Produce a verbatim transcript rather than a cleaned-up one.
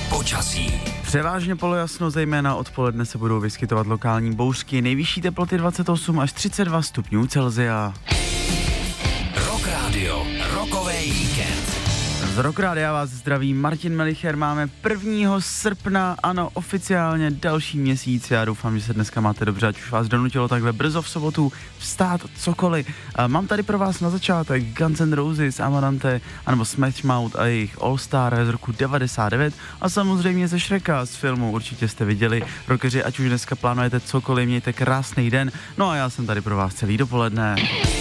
Počasí. Převážně polojasno, zejména odpoledne se budou vyskytovat lokální bouřky, nejvyšší teploty dvacet osm až třicet dva stupňů Celsia. Rock Radio, rokový víkend. Z Rock Rádia vás zdraví Martin Melicher, máme prvního srpna, ano, oficiálně další měsíc, já doufám, že se dneska máte dobře, ať už vás donutilo takhle brzo v sobotu vstát, cokoliv. Mám tady pro vás na začátek Guns N' Roses, Amarante, anebo Smash Mouth a jejich All Star z roku devadesát devět a samozřejmě ze Shreka z filmu, určitě jste viděli, rockeři, ať už dneska plánujete cokoliv, mějte krásný den, no a já jsem tady pro vás celý dopoledne.